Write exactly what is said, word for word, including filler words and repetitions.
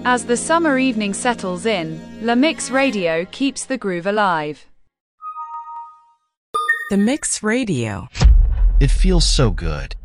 As the summer evening settles in, La Mix Radio keeps the groove alive. The Mix Radio. It feels so good.